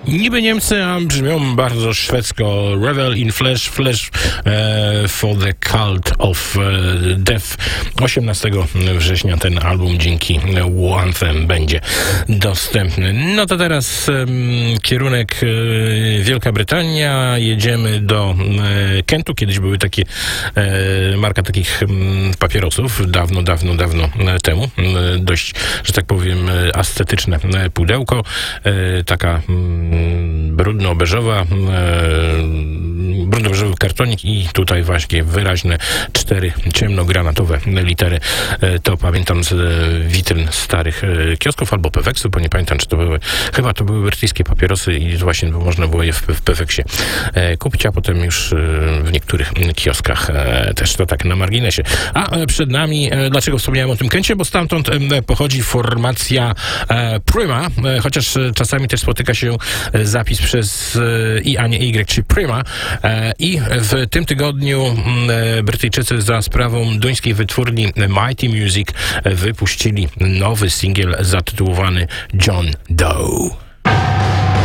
Niby Niemcy, a brzmią bardzo szwedzko. Revel in Flesh, Flesh for the Cult of Death. 18 września ten album dzięki Anthem będzie dostępny. No to teraz kierunek Wielka Brytania. Jedziemy do Kentu. Kiedyś były takie marka takich papierosów. Dawno temu. Dość, że tak powiem, ascetyczne pudełko. Taka brudno-beżowy kartonik i tutaj właśnie wyraźne 4 ciemnogranatowe litery. To pamiętam z witryn starych kiosków albo Peweksu, bo nie pamiętam, czy to były, chyba to były brytyjskie papierosy i właśnie można było je w Peweksie kupić, a potem już w niektórych kioskach też to tak na marginesie. A przed nami, dlaczego wspomniałem o tym Kencie? Bo stamtąd pochodzi formacja Prima, chociaż czasami też spotyka się zapis przez I, a nie Y, czyli Prima. I w tym tygodniu Brytyjczycy za sprawą duńskiej wytwórni Mighty Music wypuścili nowy singiel zatytułowany John Doe.